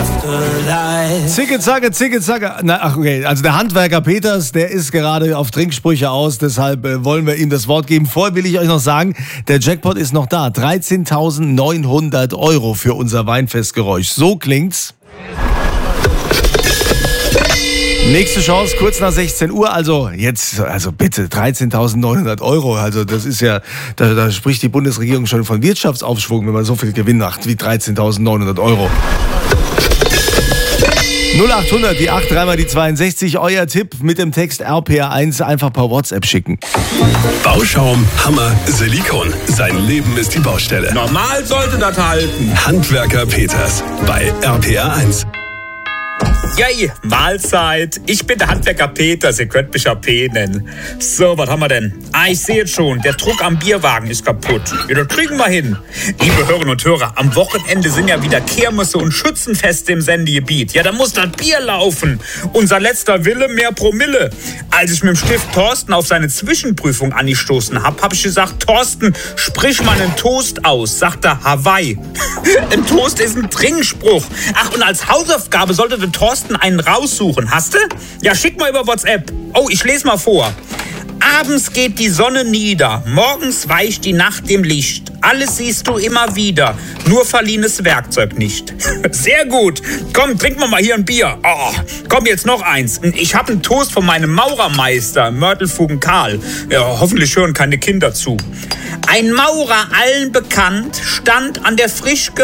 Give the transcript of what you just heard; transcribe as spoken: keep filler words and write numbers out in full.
Zicke, zacke, zicke, zacke. Na, ach, okay. Also der Handwerker Peters, der ist gerade auf Trinksprüche aus, deshalb äh, wollen wir ihm das Wort geben. Vorher will ich euch noch sagen, der Jackpot ist noch da. dreizehntausendneunhundert Euro für unser Weinfestgeräusch. So klingt's. Nächste Chance, kurz nach sechzehn Uhr, also jetzt, also bitte, dreizehntausendneunhundert Euro, also das ist ja, da, da spricht die Bundesregierung schon von Wirtschaftsaufschwung, wenn man so viel Gewinn macht wie dreizehntausendneunhundert Euro. null achthundert, die acht, dreimal die zweiundsechzig, euer Tipp mit dem Text R P R eins einfach per WhatsApp schicken. Bauschaum, Hammer, Silikon, sein Leben ist die Baustelle. Normal sollte das halten. Handwerker Peters bei R P R eins. Yay, Mahlzeit. Ich bin der Handwerker Peters, ihr könnt mich A P nennen. So, was haben wir denn? Ah, ich sehe schon, der Druck am Bierwagen ist kaputt. Ja, das kriegen wir hin. Liebe Hörerinnen und Hörer, am Wochenende sind ja wieder Kirmesse und Schützenfeste im Sendegebiet. Ja, da muss das Bier laufen. Unser letzter Wille, mehr Promille. Als ich mit dem Stift Thorsten auf seine Zwischenprüfung angestoßen habe, habe ich gesagt, Thorsten, sprich mal einen Toast aus. Sagt er, Hawaii. Ein Toast ist ein Trinkspruch. Ach, und als Hausaufgabe sollte der Thorsten einen raussuchen. Hast du? Ja, schick mal über WhatsApp. Oh, ich lese mal vor. Abends geht die Sonne nieder, morgens weicht die Nacht im Licht. Alles siehst du immer wieder, nur verliehenes Werkzeug nicht. Sehr gut. Komm, trinken wir mal hier ein Bier. Oh, komm, jetzt noch eins. Ich habe einen Toast von meinem Maurermeister, Mörtelfugen Karl. Ja, hoffentlich hören keine Kinder zu. Ein Maurer, allen bekannt, stand an der frisch